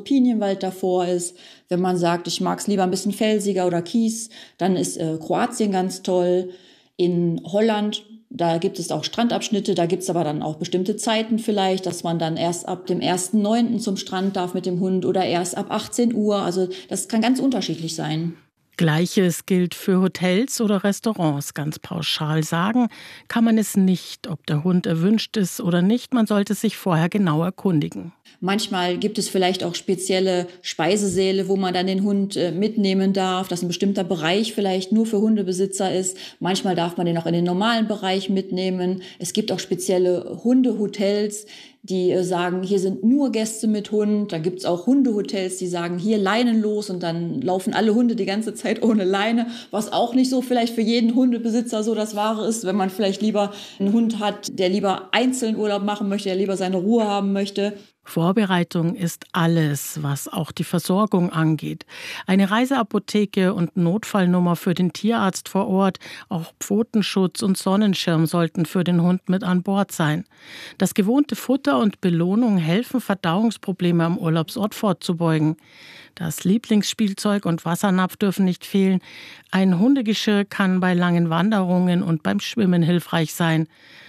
Pinienwald davor ist. Wenn man sagt, ich mag es lieber ein bisschen felsiger oder Kies, dann ist Kroatien ganz toll. In Holland, da gibt es auch Strandabschnitte, da gibt es aber dann auch bestimmte Zeiten vielleicht, dass man dann erst ab dem 1.9. zum Strand darf mit dem Hund oder erst ab 18 Uhr. Also das kann ganz unterschiedlich sein. Gleiches gilt für Hotels oder Restaurants. Ganz pauschal sagen kann man es nicht, ob der Hund erwünscht ist oder nicht. Man sollte sich vorher genau erkundigen. Manchmal gibt es vielleicht auch spezielle Speisesäle, wo man dann den Hund mitnehmen darf, dass ein bestimmter Bereich vielleicht nur für Hundebesitzer ist. Manchmal darf man den auch in den normalen Bereich mitnehmen. Es gibt auch spezielle Hundehotels, die sagen, hier sind nur Gäste mit Hund. Da gibt es auch Hundehotels, die sagen, hier leinenlos, und dann laufen alle Hunde die ganze Zeit ohne Leine, was auch nicht so vielleicht für jeden Hundebesitzer so das Wahre ist, wenn man vielleicht lieber einen Hund hat, der lieber einzeln Urlaub machen möchte, der lieber seine Ruhe haben möchte. Vorbereitung ist alles, was auch die Versorgung angeht. Eine Reiseapotheke und Notfallnummer für den Tierarzt vor Ort, auch Pfotenschutz und Sonnenschirm sollten für den Hund mit an Bord sein. Das gewohnte Futter und Belohnung helfen, Verdauungsprobleme am Urlaubsort vorzubeugen. Das Lieblingsspielzeug und Wassernapf dürfen nicht fehlen. Ein Hundegeschirr kann bei langen Wanderungen und beim Schwimmen hilfreich sein.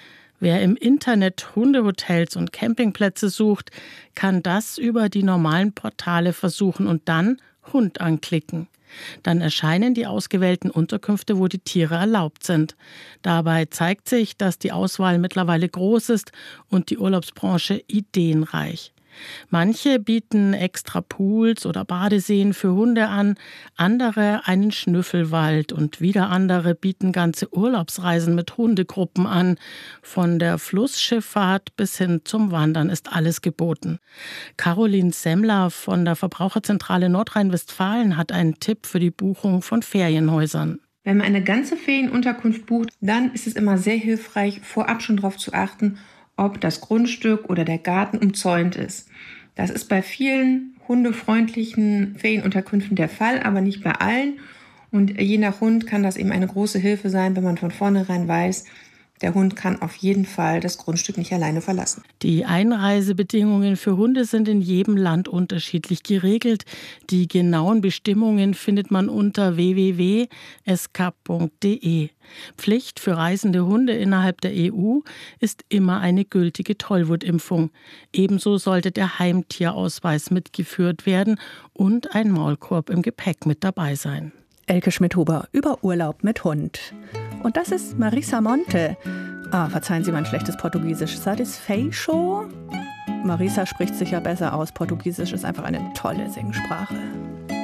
Wer im Internet Hundehotels und Campingplätze sucht, kann das über die normalen Portale versuchen und dann Hund anklicken. Dann erscheinen die ausgewählten Unterkünfte, wo die Tiere erlaubt sind. Dabei zeigt sich, dass die Auswahl mittlerweile groß ist und die Urlaubsbranche ideenreich. Manche bieten extra Pools oder Badeseen für Hunde an, andere einen Schnüffelwald und wieder andere bieten ganze Urlaubsreisen mit Hundegruppen an. Von der Flussschifffahrt bis hin zum Wandern ist alles geboten. Caroline Semmler von der Verbraucherzentrale Nordrhein-Westfalen hat einen Tipp für die Buchung von Ferienhäusern. Wenn man eine ganze Ferienunterkunft bucht, dann ist es immer sehr hilfreich, vorab schon darauf zu achten, ob das Grundstück oder der Garten umzäunt ist. Das ist bei vielen hundefreundlichen Ferienunterkünften der Fall, aber nicht bei allen. Und je nach Hund kann das eben eine große Hilfe sein, wenn man von vornherein weiß, der Hund kann auf jeden Fall das Grundstück nicht alleine verlassen. Die Einreisebedingungen für Hunde sind in jedem Land unterschiedlich geregelt. Die genauen Bestimmungen findet man unter www.sk.de. Pflicht für reisende Hunde innerhalb der EU ist immer eine gültige Tollwutimpfung. Ebenso sollte der Heimtierausweis mitgeführt werden und ein Maulkorb im Gepäck mit dabei sein. Elke Schmidhuber über Urlaub mit Hund. Und das ist Marisa Monte. Verzeihen Sie mein schlechtes Portugiesisch. Satisfecho? Marisa spricht sicher besser aus. Portugiesisch ist einfach eine tolle Singsprache.